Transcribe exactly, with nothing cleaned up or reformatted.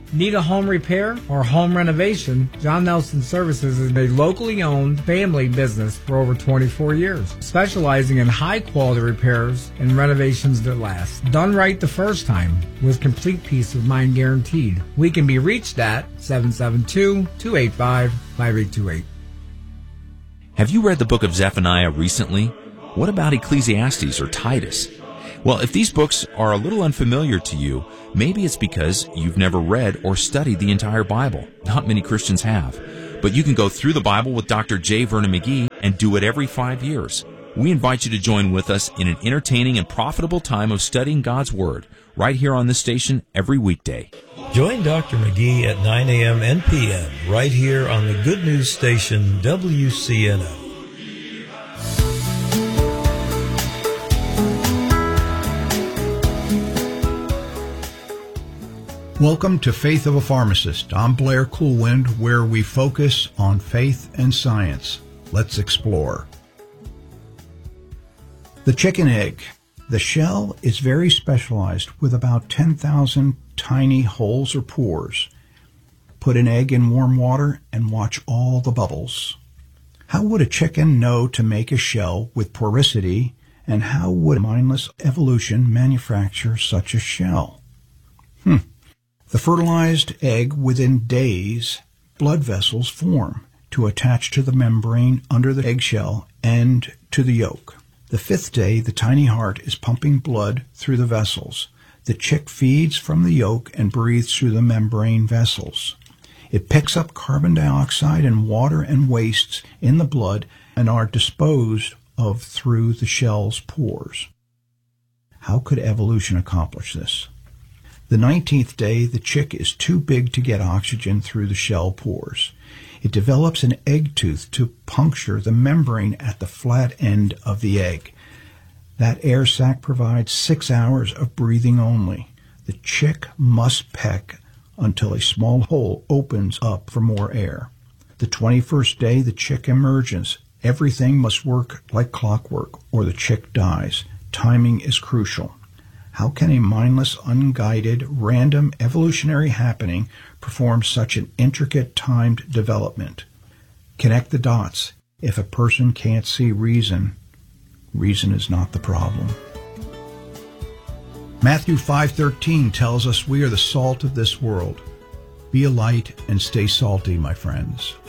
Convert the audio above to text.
Need a home repair or home renovation? John Nelson Services is a locally owned family business for over twenty-four years, specializing in high-quality repairs and renovations that last. Done right the first time, with complete peace of mind guaranteed. We can be reached at seven seven two, two eight five, five eight two eight. Have you read the book of Zephaniah recently? What about Ecclesiastes or Titus? Well, if these books are a little unfamiliar to you, maybe it's because you've never read or studied the entire Bible. Not many Christians have. But you can go through the Bible with Doctor J. Vernon McGee and do it every five years. We invite you to join with us in an entertaining and profitable time of studying God's Word, right here on this station every weekday. Join Doctor McGee at nine a.m. and p m right here on the Good News Station W C N O. Welcome to Faith of a Pharmacist. I'm Blair Coolwind, where we focus on faith and science. Let's explore. The chicken egg. The shell is very specialized with about ten thousand tiny holes or pores. Put an egg in warm water and watch all the bubbles. How would a chicken know to make a shell with porosity, and how would mindless evolution manufacture such a shell? Hmm. The fertilized egg, within days, blood vessels form to attach to the membrane under the eggshell and to the yolk. The fifth day, the tiny heart is pumping blood through the vessels. The chick feeds from the yolk and breathes through the membrane vessels. It picks up carbon dioxide and water and wastes in the blood and are disposed of through the shell's pores. How could evolution accomplish this? The nineteenth day, the chick is too big to get oxygen through the shell pores. It develops an egg tooth to puncture the membrane at the flat end of the egg. That air sac provides six hours of breathing only. The chick must peck until a small hole opens up for more air. The twenty-first day, the chick emerges. Everything must work like clockwork, or the chick dies. Timing is crucial. How can a mindless, unguided, random evolutionary happening perform such an intricate, timed development? Connect the dots. If a person can't see reason, reason is not the problem. Matthew five thirteen tells us we are the salt of this world. Be a light and stay salty, my friends.